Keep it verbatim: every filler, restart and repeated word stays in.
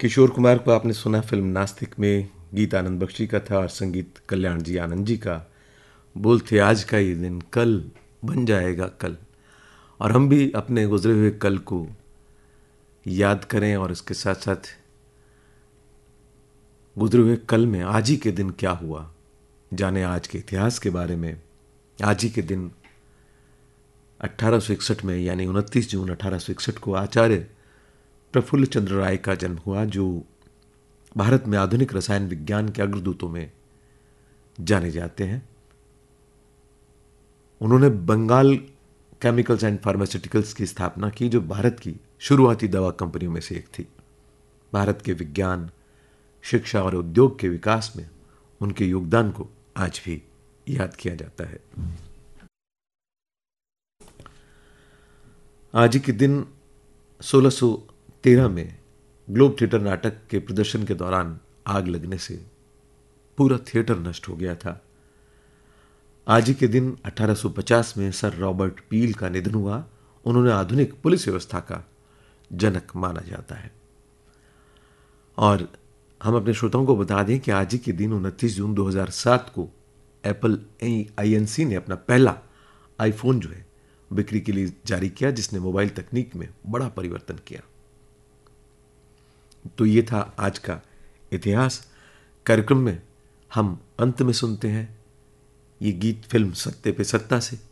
किशोर कुमार को आपने सुना फिल्म नास्तिक में, गीत आनंद बख्शी का था और संगीत कल्याण जी आनंद जी का। बोल थे आज का ये दिन कल बन जाएगा कल। और हम भी अपने गुजरे हुए कल को याद करें और इसके साथ साथ गुजरे हुए कल में आज ही के दिन क्या हुआ जाने, आज के इतिहास के बारे में। आज ही के दिन अठारह सौ इकसठ में यानी उनतीस जून अठारह सौ इकसठ को आचार्य प्रफुल्ल चंद्र राय का जन्म हुआ, जो भारत में आधुनिक रसायन विज्ञान के अग्रदूतों में जाने जाते हैं। उन्होंने बंगाल केमिकल्स एंड फार्मास्यूटिकल्स की स्थापना की, जो भारत की शुरुआती दवा कंपनियों में से एक थी। भारत के विज्ञान, शिक्षा और उद्योग के विकास में उनके योगदान को आज भी याद किया जाता है। आज ही के दिन सोलह सौ तेरह में ग्लोब थिएटर नाटक के प्रदर्शन के दौरान आग लगने से पूरा थिएटर नष्ट हो गया था। आज ही के दिन अठारह सौ पचास में सर रॉबर्ट पील का निधन हुआ। उन्होंने आधुनिक पुलिस व्यवस्था का जनक माना जाता है। और हम अपने श्रोताओं को बता दें कि आज ही के दिन उनतीस जून दो हज़ार सात को एप्पल आईएनसी ने अपना पहला आईफोन जो है बिक्री के लिए जारी किया, जिसने मोबाइल तकनीक में बड़ा परिवर्तन किया। तो ये था आज का इतिहास। कार्यक्रम में हम अंत में सुनते हैं ये गीत फिल्म सत्ते पे सत्ता से।